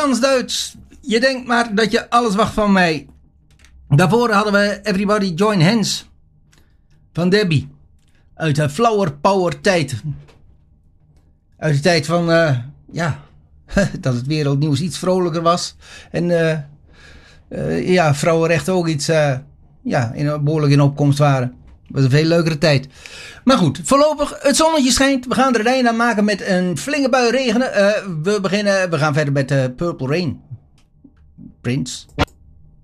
Frans-Duits. Je denkt maar dat je alles wacht van mij. Daarvoor hadden we Everybody Join Hands van Debbie. Uit de Flower Power tijd. Uit de tijd van, dat het wereldnieuws iets vrolijker was. En vrouwenrechten ook iets, behoorlijk in opkomst waren. Het was een veel leukere tijd. Maar goed, voorlopig, het zonnetje schijnt. We gaan er een einde aan maken met een flinke bui regenen. We gaan verder met Purple Rain. Prince.